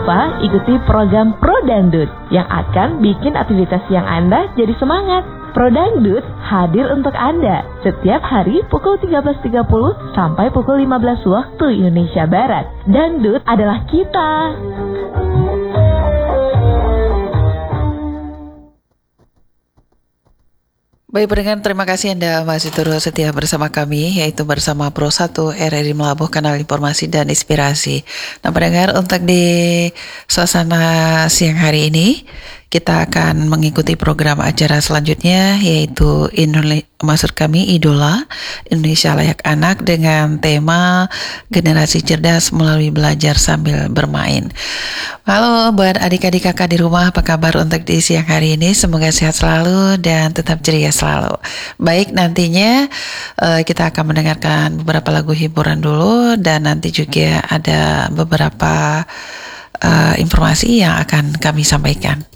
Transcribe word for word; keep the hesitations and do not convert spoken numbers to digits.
lupa ikuti program Pro Dangdut yang akan bikin aktivitas siang Anda jadi semangat. Pro Dangdut hadir untuk Anda setiap hari pukul tiga belas tiga puluh sampai pukul lima belas waktu Indonesia Barat. Dangdut adalah kita. Baik pendengar, terima kasih Anda masih terus setia bersama kami, yaitu bersama Pro satu R R I Melabuh, kanal informasi dan inspirasi. Nah pendengar, untuk di suasana siang hari ini, kita akan mengikuti program acara selanjutnya, yaitu Indole- maksud kami Idola Indonesia Layak Anak dengan tema generasi cerdas melalui belajar sambil bermain. Halo buat adik-adik kakak di rumah, apa kabar untuk di siang hari ini? Semoga sehat selalu dan tetap ceria selalu. Baik, nantinya uh, kita akan mendengarkan beberapa lagu hiburan dulu, dan nanti juga ada beberapa uh, informasi yang akan kami sampaikan.